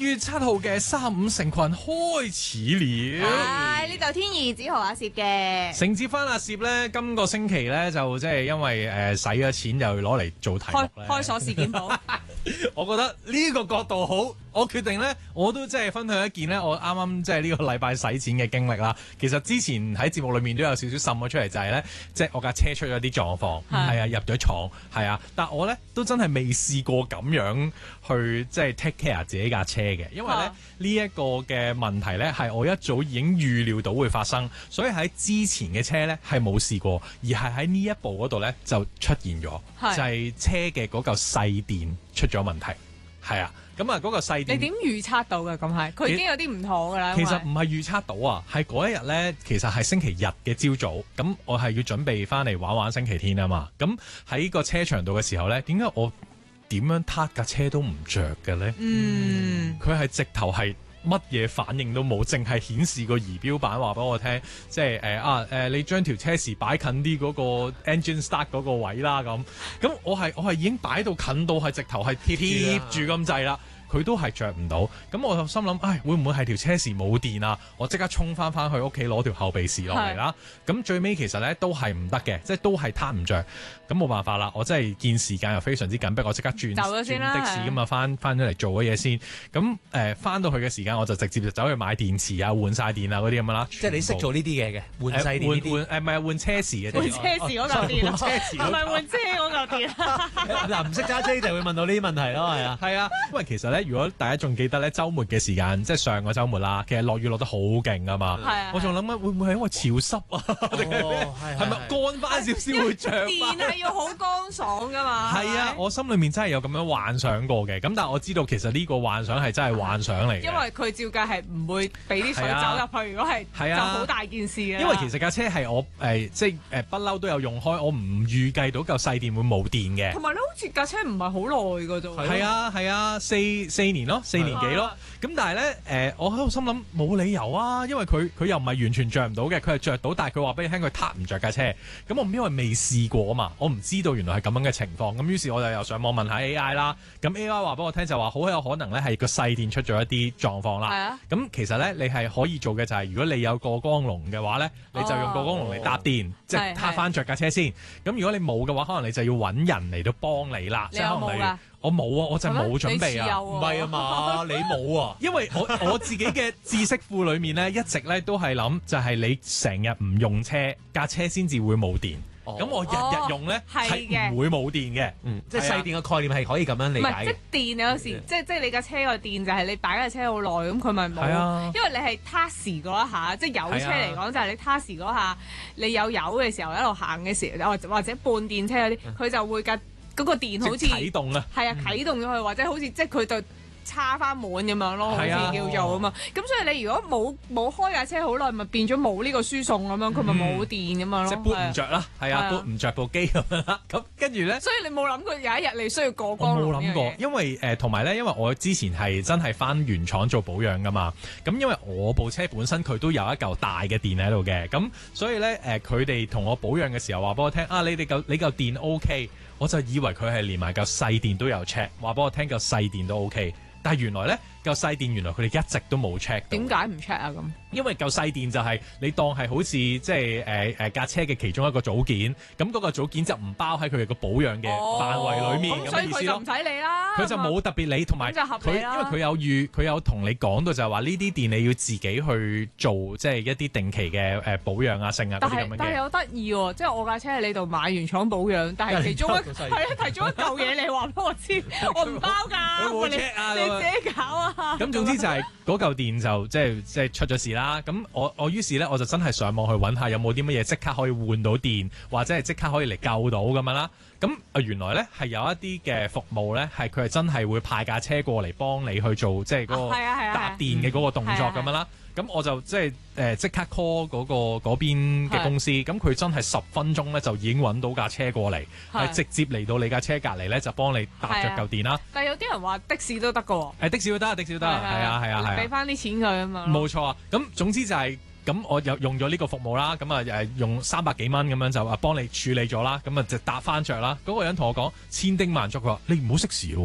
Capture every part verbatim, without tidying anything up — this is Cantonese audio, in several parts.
月七號嘅三五成群開始了。 係呢度天意子豪阿攝嘅。 承接翻阿攝咧，今個星期咧就即係因為誒使咗錢就攞嚟做題目開咧。 開鎖事件簿。 我覺得呢個角度好，我決定咧，我都即係分享一件咧，我啱啱即係呢個禮拜使錢嘅經歷啦。其實之前喺節目裏面都有少少滲咗出嚟，就係咧，即係我架車出咗啲狀況，係啊，入咗廠，係啊，但我咧都真係未試過咁樣去即係 take care 自己架車嘅，因為咧呢一個嘅問題咧係我一早已經預料到會發生，所以喺之前嘅車咧係冇試過，而係喺呢一部嗰度咧就出現咗，就係車嘅嗰嚿細電出咗問題，係啊，咁啊嗰個細電你點預測到嘅？咁係佢已經有啲唔妥㗎啦。 其實唔係預測到啊，係嗰一日咧，其實係星期日嘅朝早，咁我係要準備翻嚟玩玩星期天啊嘛，咁喺個車場度嘅時候咧，點解我點樣撻架車都唔着嘅咧？ 嗯， 佢係直頭係乜嘢反應都冇，淨係顯示個儀表板話俾我聽，即係誒啊誒、呃，你將條車匙擺近啲嗰個 engine start 嗰個位啦，咁咁我係我係已經擺到近到係直頭係貼住咁滯啦。佢都係着唔到，咁我就心諗，唉，會唔會係條車匙冇電啊？我即刻衝翻翻去屋企攞條後備匙落嚟啦。咁最尾其實咧都係唔得嘅，即係都係撻唔着。咁冇辦法啦，我真係見時間又非常之緊迫，我即刻轉轉的士咁啊，翻翻咗嚟做咗嘢先。咁誒翻到去嘅時間，我就直接就走去買電池啊，換晒電啊嗰啲咁樣啦。 即係你識做呢啲嘢嘅，換細電呢啲。 換換誒唔係換車匙嘅。 換車匙嗰嚿電。 換車匙。 唔係換車嗰嚿電。 嗱，唔識揸車就會問到呢啲問題咯，係啊。 係啊，因為其實咧，如果大家仲記得咧，週末嘅時間，即係上個週末啦，其實落雨落得好勁啊嘛。 係啊。 我仲諗緊會唔會係因為潮濕啊？係咪乾翻少少會著？ 電係要好乾爽噶嘛。 係啊，我心裏面真係有咁樣幻想過嘅。咁但係我知道其實呢個幻想係真係幻想嚟嘅。 因為佢照計係唔會俾啲水走入去，如果係就好大件事啊。 因為其實架車係我誒、呃、即係誒不嬲都有用開，我唔預計到嚿細電會冇電嘅。 同埋你好似架車唔係好耐㗎啫。 係啊係啊，四四年咯，四年幾咯。咁但係咧誒，我喺度心諗冇理由啊，因為佢佢又唔係完全着唔到嘅，佢係着到，但係佢話俾你聽佢撻唔着架車。咁我因為未試過啊嘛，我唔知道原來係咁樣嘅情況。咁於是我就又上網問下 A I 啦。咁 A I 話俾我聽就話好有可能咧係個細電出咗一啲狀況啦。係啊。咁其實咧你係可以做嘅就係、是、如果你有過光龍嘅話咧，你就用過光龍嚟搭電，哦、即係撻翻着架車先。咁如果你冇嘅話，可能你就要揾人嚟到幫你啦。 你有冇㗎？ 我冇啊，我就冇準備啊， 唔係啊嘛，你冇啊， 因為我我自己嘅知識庫裏面咧，一直咧都係諗就係你成日唔用車，架車先至會冇電。咁、哦、我日日用咧係唔會冇電嘅， 嗯，即係細電嘅概念係可以咁樣理解嘅。 唔係，即係電有時，即係即係你架車個電就係你擺架車好耐，咁佢咪冇。 啊、 因為你係撻時嗰一下，即係有車嚟講就係你撻時嗰下，你有油嘅時候一路行嘅時候，或者或者半電車嗰啲，佢、嗯、就會架嗰個電好似啟動啊， 係啊，啟動咗佢，或者好似即係佢就叉翻滿咁樣咯，好似叫做啊嘛。咁所以你如果冇冇開架車好耐，咪變咗冇呢個輸送咁樣，佢咪冇電咁樣咯。 即係撥唔着啦，係啊，撥唔着部機咁樣啦。咁跟住咧， 所以你冇諗過有一日你需要過光龍？ 我冇諗過，因為誒同埋咧，因為我之前係真係翻原廠做保養噶嘛。咁因為我部車本身佢都有一嚿大嘅電喺度嘅，咁所以咧誒佢哋同我保養嘅時候話俾我聽啊，你哋嚿你嚿電 OK，我就以為佢係連埋嚿細電都有 check， 話俾我聽嚿細電都 OK。但係原來咧嚿細電原來佢哋一直都冇 check。 點解唔 check 啊？咁因為嚿細電就係你當係好似即係誒誒架車嘅其中一個組件，咁嗰個組件就唔包喺佢哋個保養嘅範圍裡面咁嘅、哦、意思咯。所以佢就唔使理啦。佢就冇特別理，同埋佢因為佢有預，佢有同你講到就係話呢啲電你要自己去做，即係一啲定期嘅誒保養啊、剩啊嗰啲咁樣嘅。但係好得意喎，即係我架車喺你度買原廠保養，但係其中一係啊，其中一嚿嘢你話俾我知，我唔包㗎。 冇 check 啊！ 你自己搞啊！ 咁總之就係嗰嚿電就即係即係出咗事啦。咁我我於是咧我就真係上網去揾下有冇啲乜嘢即刻可以換到電，或者係即刻可以嚟救到咁樣啦。咁啊原來咧係有一啲嘅服務咧係佢係真係會派架車過嚟幫你去做即係嗰個搭電嘅嗰個動作咁樣啦。咁我就即係誒即刻 call 嗰、嗰個嗰邊嘅公司，咁佢真係十分鐘咧就已經揾到架車過嚟，係直接嚟到你架車隔離咧就幫你搭着嚿電啦。 但係有啲人話的士都得㗎喎。誒的士都得，的士都得，係啊係啊係啊。 俾翻啲錢佢啊嘛。冇錯啊。咁總之就係、是。咁我又用咗呢個服務啦，咁啊誒用三百幾蚊咁樣就啊幫你處理咗啦，咁啊就搭翻着啦。嗰、那個人同我講千叮萬囑，佢話你唔好熄匙喎，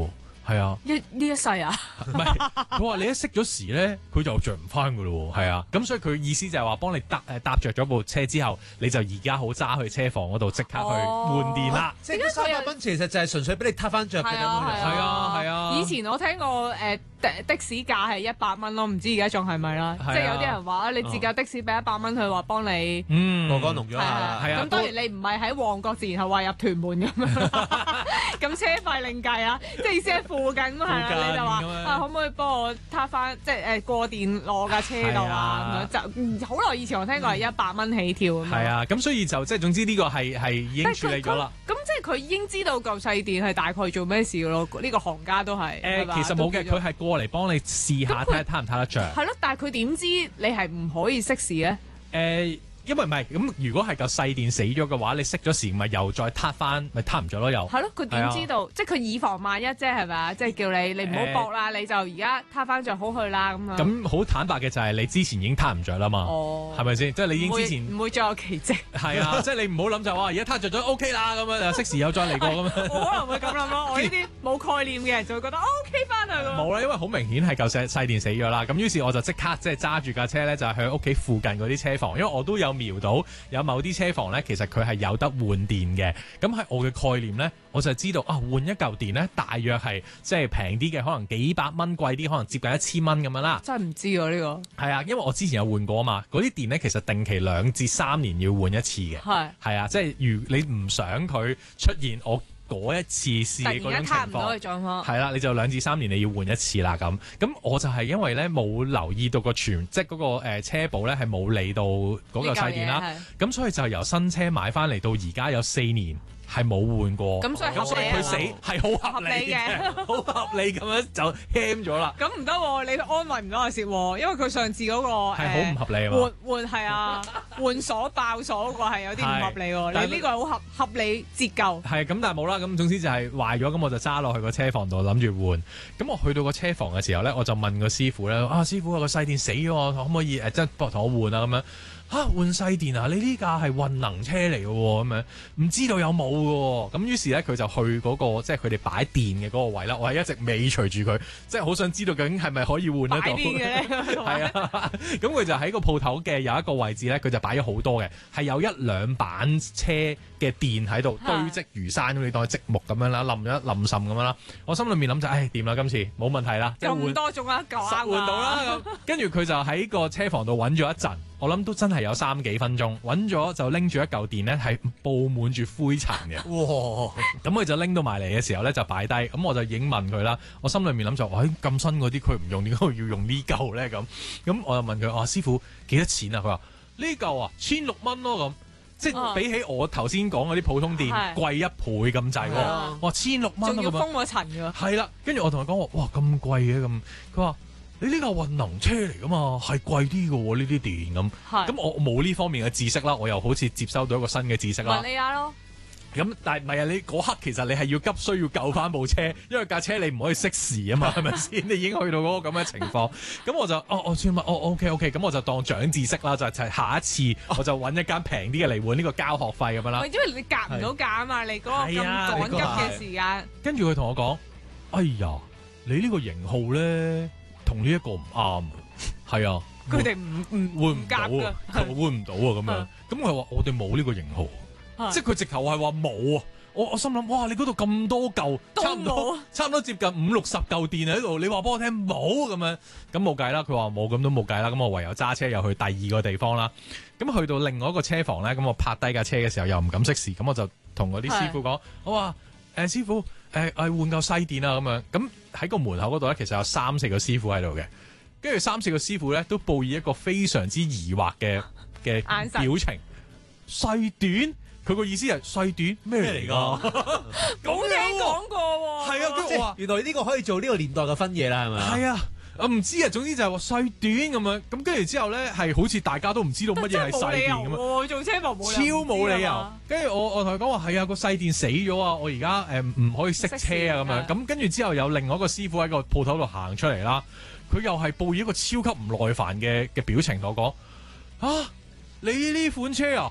係啊， 一呢一世啊， 唔係佢話你一熄咗匙咧，佢就着唔翻噶咯喎。係啊，咁所以佢意思就係話幫你搭誒搭著咗部車之後，你就而家好揸去車房嗰度即刻去換電啦。 即係三百蚊其實就係純粹俾你撻翻着嘅咁樣。 係啊係啊係啊。 以前我聽過誒的的士價係一百蚊咯，唔知而家仲係咪啦？即係有啲人話你自駕的士俾一百蚊，佢話幫你嗯過江龍咗啊。 係啊咁當然你唔係喺旺角自然係話入屯門咁樣啦，咁車費另計啦。即係意思喺附近咁係啦，你就話啊可唔可以幫我撻翻即係誒過電落架車度啊咁樣就好耐以前我聽過係一百蚊起跳咁樣。 係啊，咁所以就即係總之呢個係係已經處理咗啦。 咁即係佢已經知道嚿細電係大概做咩事咯？呢個行家都係誒，其實冇嘅，佢係過嚟幫你試下睇下撻唔撻得着。 係咯，但係佢點知你係唔可以熄匙咧？ 誒。因為唔係咁，如果係嚿細電死咗嘅話，你熄咗匙咪又再撻翻，咪撻唔咗咯又。 係咯，佢點知道？即係佢以防萬一啫，係咪啊？即係叫你你唔好搏啦，你就而家撻翻着好去啦咁樣。 咁好坦白嘅就係你之前已經撻唔着啦嘛，係咪先？即係你已經之前唔會再有奇蹟。 係啊，即係你唔好諗就話而家撻着咗 OK 啦咁樣，熄匙又再嚟過咁樣。 我可能會咁諗咯，我呢啲冇概念嘅人就會覺得 OK 翻啦咁。 冇啦，因為好明顯係嚿細細電死咗啦。咁於是我就即刻即係揸住架車咧，就係去屋企附近嗰啲車房，因為我都有瞄到。有某啲車房咧，其實佢係有得換電嘅。咁喺我嘅概念咧，我就知道啊，換一嚿電咧，大約係即係平啲嘅，可能幾百蚊貴啲，可能接近一千蚊咁樣啦。 真係唔知喎呢個。係啊，因為我之前有換過啊嘛。嗰啲電咧，其實定期兩至三年要換一次嘅。係係啊，即係如你唔想佢出現我嗰一次試嘅嗰種情況，係啦，你就兩至三年你要換一次啦咁。咁我就係因為咧冇留意到個傳，即係嗰個誒車保咧係冇理到嗰嚿細電啦。咁所以就由新車買翻嚟到而家有四年。係冇換過， 咁所以所以佢死係好合理嘅，好合理咁樣就輕咗啦。 咁唔得喎，你安慰唔到阿薛喎，因為佢上次嗰個係好唔合理啊嘛。 換換係啊，換鎖爆鎖嗰個係有啲唔合理喎。你呢個係好合合理折舊。係咁，但係冇啦。咁總之就係壞咗，咁我就揸落去個車房度諗住換。咁我去到個車房嘅時候咧，我就問個師傅咧：啊，師傅個細電死咗，可唔可以誒即係幫同我換啊？咁樣。嚇換細電啊！你呢架係混能車嚟嘅喎，咁樣唔知道有冇嘅喎。咁於是咧，佢就去嗰、嗰個即係佢哋擺電嘅嗰個位啦。我係一直尾隨住佢，即係好想知道究竟係咪可以換得到。擺電嘅咧，係啊。咁佢就喺個鋪頭嘅有一個位置咧，佢就擺咗好多嘅，係有一兩板車嘅電喺度堆積如山咁，你當係積木咁樣啦，冧咗一冧滲咁樣啦。我心裏面諗就，唉掂啦，今次冇問題啦，即係換多種啊，夠實換到啦咁。跟住佢就喺個車房度揾咗一陣。我諗都真係有三幾分鐘，揾咗就拎住一嚿電咧，係佈滿住灰塵嘅。哇！咁佢就拎到埋嚟嘅時候咧，就擺低。咁我就已經問佢啦。我心裏面諗就，喂、哎、咁新嗰啲佢唔用，點解要用呢嚿咧？咁咁我就問佢，哦、啊，師傅幾多錢啊？佢話呢嚿啊千六蚊咯咁，即係比起我頭先講嗰啲普通電貴一倍咁滯。我話千六蚊，仲要封咗塵㗎。 係啦，跟住我同佢講話，哇咁貴嘅咁，佢話。你呢個混能車嚟噶嘛，係貴啲嘅喎呢啲電咁。咁我冇呢方面嘅知識啦，我又好似接收到一個新嘅知識啦。 問你下咯。 咁但係唔係啊？你嗰刻其實你係要急需要救翻部車，因為架車你唔可以熄匙啊嘛，係咪先？你已經去到嗰個咁嘅情況。咁我就哦我算乜？哦 OK OK，咁我就當長知識啦，就係下一次我就揾一間平啲嘅嚟換呢個交學費咁樣啦。 因為你夾唔到價啊嘛，你嗰個咁趕急嘅時間。 跟住佢同我講：哎呀，你呢個型號咧。同呢一個唔啱，係啊， 佢哋唔唔換唔到啊，換唔到啊咁樣。咁佢話我哋冇呢個型號，即係佢直頭係話冇啊。我我心諗哇，你嗰度咁多嚿，差唔多差唔多接近五六十嚿電喺度，你話幫我聽冇咁樣，咁冇計啦。佢話冇，咁都冇計啦。咁我唯有揸車又去第二個地方啦。咁去到另外一個車房咧，咁我泊低架車嘅時候又唔敢熄匙，咁我就同嗰啲師傅講，我話誒師傅。誒誒換嚿細電啊咁樣，咁喺個門口嗰度咧，其實有三四個師傅喺度嘅，跟住三四個師傅咧都報以一個非常之疑惑嘅嘅表情。細電，佢個意思係細電咩嚟㗎？ 冇聽講過喎。 係啊，跟住我話原來呢個可以做呢個年代嘅分野啦，係咪？ 係啊。我唔知啊，總之就係話細電咁樣，咁跟住之後咧，係好似大家都唔知道乜嘢係細電咁樣。 做車房冇超冇理由。跟住我我同佢講話係啊，個細電死咗啊，我而家誒唔可以熄車啊咁樣。咁跟住之後有另外一個師傅喺個鋪頭度行出嚟啦，佢又係報以一個超級唔耐煩嘅嘅表情同我講：啊，你呢款車啊，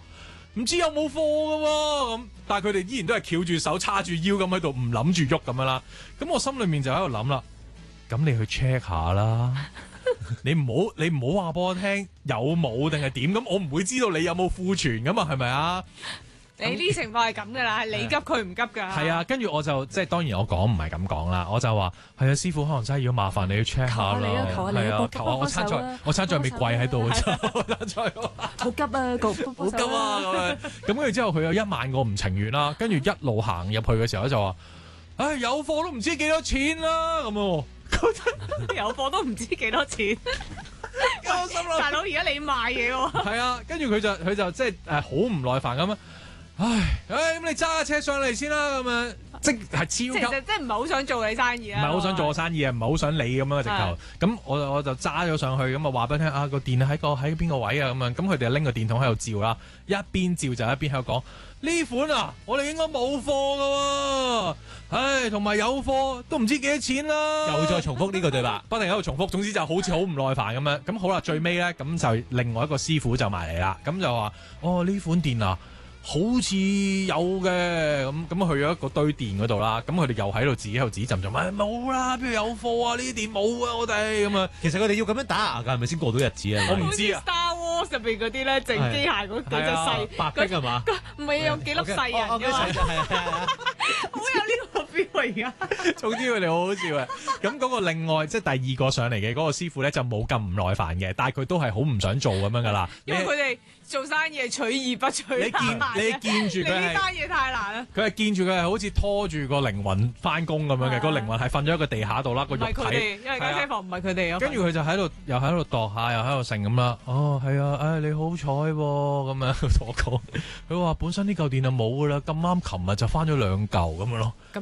唔知有冇貨㗎喎咁，但係佢哋依然都係翹住手叉住腰咁喺度，唔諗住喐咁樣啦。咁我心裏面就喺度諗啦，咁你去 check 下啦，你唔好你唔好話俾我聽有冇定係點，咁我唔會知道你有冇庫存㗎嘛，係咪啊？ 你呢情況係咁噶啦，係你急佢唔急噶。 係啊，跟住我就即係當然我講唔係咁講啦，我就話係啊，師傅可能真係要麻煩你去 check 下啦。係啊，求下我餐菜，我餐菜未跪喺度啫，餐菜好急啊，好急啊咁樣。咁跟住之後佢有一萬個唔情願啦，跟住一路行入去嘅時候咧就話，唉有貨都唔知幾多錢啦咁啊， 有貨都唔知幾多錢。 我心諗大佬而家你賣嘢喎。 係啊，跟住佢就佢就即係誒好唔耐煩咁啊。唉，唉咁你揸架車上嚟先啦，咁樣即係超級， 其實即係唔係好想做你生意啊， 唔係好想做我生意啊，唔係好想理咁樣直頭。咁我我就揸咗上去，咁啊話俾你聽啊個電喺個喺邊個位啊咁樣，咁佢哋就拎個電筒喺度照啦，一邊照就一邊喺度講呢款啊，我哋應該冇貨噶喎，唉，同埋有貨都唔知幾多錢啦。 又再重複呢個對白， 不停喺度重複，總之就好似好唔耐煩咁樣。咁好啦，最尾咧咁就另外一個師傅就埋嚟啦，咁就話哦呢款電啊。好似有嘅咁咁去咗一個堆電嗰度啦，咁佢哋又喺度自己喺度指浸就話冇啦，邊度有貨啊？呢啲電冇啊，我哋咁啊。 其實佢哋要咁樣打牙㗎，係咪先過到日子啊？ 我唔知啊。 Star Wars 入邊嗰啲咧，淨機械嗰幾隻細白兵係嘛？ 唔係有幾粒細人㗎嘛？ 係啊係啊， 好有呢個 feel 啊！而家總之佢哋好好笑嘅。咁嗰個另外即係第二個上嚟嘅嗰個師傅咧，就冇咁唔耐煩嘅，但係佢都係好唔想做咁樣㗎啦。 因為佢哋做生意係取易不取難。 你見你見住佢係呢單嘢太難啦。 佢係見住佢係好似拖住個靈魂翻工咁樣嘅，個靈魂係瞓咗喺個地下度啦，個肉體。 唔係佢哋，因為間車房唔係佢哋。 跟住佢就喺度，又喺度度下，又喺度剩咁啦。哦，係啊，唉，你好彩喎，咁樣同我講。佢話本身呢嚿電就冇噶啦，咁啱琴日就翻咗兩嚿咁樣咯。